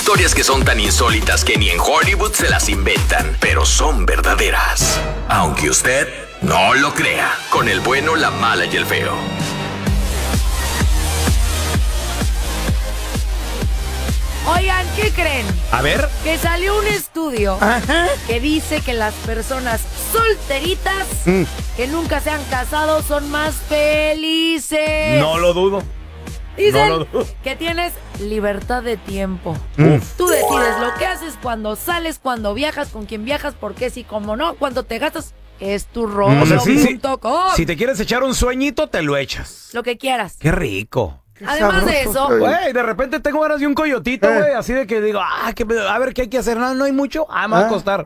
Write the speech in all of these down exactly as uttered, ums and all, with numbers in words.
Historias que son tan insólitas que ni en Hollywood se las inventan, pero son verdaderas. Aunque usted no lo crea. Con el bueno, la mala y el feo. Oigan, ¿qué creen? A ver. Que salió un estudio Ajá. que dice que las personas solteritas Mm. que nunca se han casado son más felices. No lo dudo. Dicen no lo dudo. que tienes libertad de tiempo. Uf. Tú decides lo que haces, cuando sales, cuando viajas, con quién viajas, por qué sí, cómo no, cuando te gastas. Es tu rollo O sea, sí, sí. punto com. Si te quieres echar un sueñito, te lo echas. Lo que quieras. Qué rico. Además de sabroso eso, soy. Güey, de repente tengo ganas de un coyotito, Eh. güey. Así de que digo, ah, que, a ver, ¿qué hay que hacer? No, no hay mucho. Ah, me va a Ah. costar.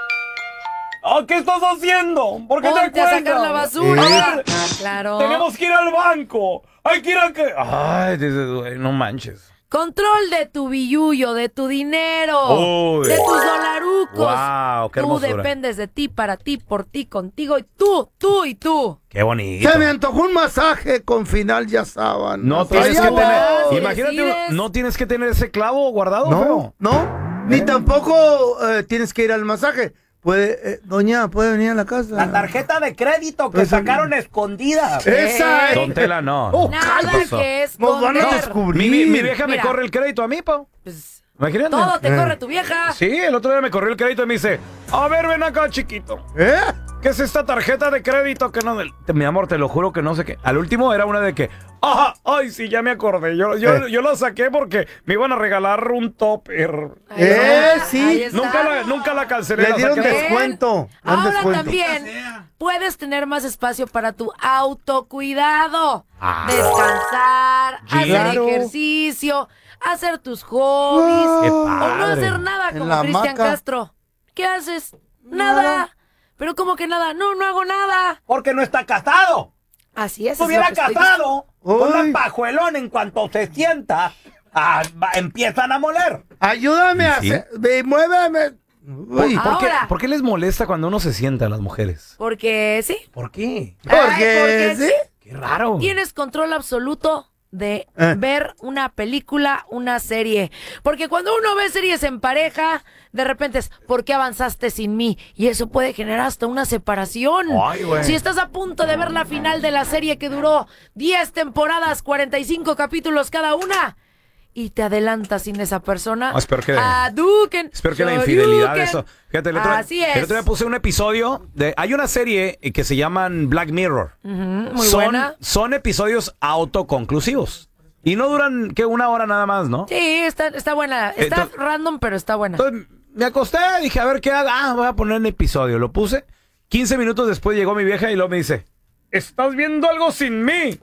Oh, ¿qué estás haciendo? ¿Por qué te ponte a acuerdas? sacar la basura. Eh. Claro. Tenemos que ir al banco. Hay que ir a que... Ay, dices, güey, no manches. Control de tu billullo, de tu dinero, Uy. de tus dolarucos. Guau, qué Tú hermosura. dependes de ti, para ti, por ti, contigo y tú, tú y tú. Qué bonito. Se me antojó un masaje con final ya saben. No tienes Ay, que agua. tener... Si Imagínate, decides- no tienes que tener ese clavo guardado, No, feo. no. Ni tampoco eh, tienes que ir al masaje. Puede, eh, doña, puede venir a la casa. La tarjeta de crédito que Pues, sacaron escondida. Esa. Eh. es. Don Tela, no. Oh, Nada ¿qué pasó? que es Nos van a esconder. descubrir. Mi, mi vieja Mira. me corre el crédito a mí, pa. Pues, Imagínate. todo te Eh. corre tu vieja. Sí, el otro día me corrió el crédito y me dice, a ver, ven acá, chiquito. ¿Eh? ¿Qué es esta tarjeta de crédito que no... Te- Mi amor, te lo juro que no sé qué. Al último era una de que, ajá, ay, sí, ya me acordé. Yo, yo, Eh. yo la saqué porque me iban a regalar un topper. Ahí Eh, está, sí. ahí está. Nunca la, nunca la cancelé. Le la dieron saqué. descuento. Dan Ahora descuento. también puedes tener más espacio para tu autocuidado. Ah. Descansar, Claro. hacer ejercicio, hacer tus hobbies. Qué O no padre. hacer nada En como la Cristian hamaca. Castro. ¿Qué haces? Nada. Nada. Pero ¿cómo que nada? No, no hago nada. Porque no está casado. Así es. Si es hubiera lo que estoy casado, con Uy. un pajuelón en cuanto se sienta, ah, va- empiezan a moler. Ayúdame a ¿Sí? hacer. ve, Muéveme. Uy. Ah. ¿Por qué, Ahora. por qué les molesta cuando uno se sienta a las mujeres? Porque sí. ¿Por qué? ¿Por Ay, qué? porque ¿Sí? sí. Qué raro. Tienes control absoluto de Eh. ver una película, una serie. Porque cuando uno ve series en pareja, de repente es, ¿por qué avanzaste sin mí? Y eso puede generar hasta una separación. Ay, güey. Si estás a punto de ver la final de la serie que duró diez temporadas, cuarenta y cinco capítulos cada una, y te adelantas sin esa persona, Ah, espero que- Hadouken, Espero que la infidelidad, Shoryuken. eso. Fíjate, el otro, Así es. el otro día puse un episodio de... Hay una serie que se llaman Black Mirror. Ujú, muy son, buena. Son episodios autoconclusivos. Y no duran, ¿qué? Una hora nada más, ¿no? Sí, está, está buena. Está Entonces- random, pero está buena. Entonces me acosté, dije, a ver qué hago. Ah, voy a poner un episodio. Lo puse. quince minutos después llegó mi vieja y luego me dice, ¿estás viendo algo sin mí?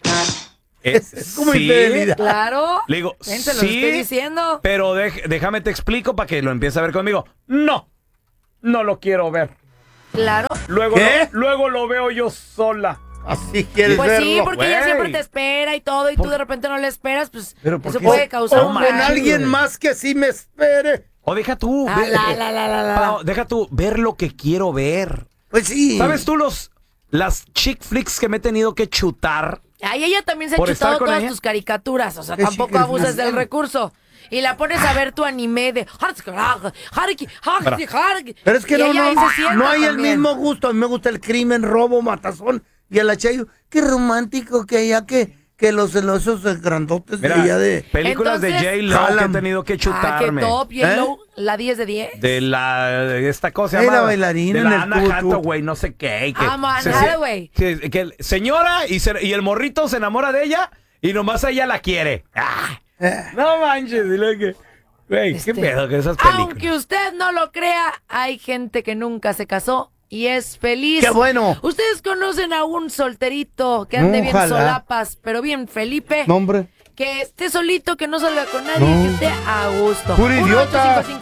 Eh, Es como sí. infidelidad. Claro. Le digo, Ven, se lo sí, estoy diciendo. pero dej- déjame te explico para que lo empiece a ver conmigo. No, no lo quiero ver. Claro. Luego, ¿Qué? Lo, luego lo veo yo sola. Así quieres Pues verlo. sí, porque ella güey. siempre te espera y todo, y tú de repente no le esperas, pues Pero ¿por eso qué? puede O- causar o un con mal. alguien más que sí me espere. O deja tú. Ah, ve- la, la, la, la, la. Pao, deja tú ver lo que quiero ver. Pues sí. ¿Sabes tú los las chick flicks que me he tenido que chutar? Ay, ella también se ha ¿Por estar chutado con todas ella? tus caricaturas, o sea, ¿Qué tampoco chicas abusas más? del recurso. Y la pones a ver tu anime de... Pero es que Y no, ella ahí no, se sienta no hay el también. mismo gusto. A mí me gusta el crimen, robo, matazón. Y el achayo, qué romántico que ella que, que los celosos grandotes Mira, de ella de... películas de Entonces- J-Lo que he Jalan. tenido que Ah, qué chutarme. top, J-Lo, la diez de diez. De la de esta cosa Ay, llama la bailarina de en la el Anna tutu. Hathaway, no sé qué. y que Amo a Anne se- se- Hathaway. Que, que el- señora y, se- y el morrito se enamora de ella y nomás ella la quiere. ¡Ah! Eh. No manches, dile que. Güey, Este, qué pedo que esas películas. Aunque usted no lo crea, hay gente que nunca se casó y es feliz. ¡Qué bueno! Ustedes conocen a un solterito que ande bien Ojalá. solapas, pero bien Felipe. No, hombre. Que esté solito, que no salga con nadie, No. que esté a gusto. Puro uno ocho idiota. cinco cinco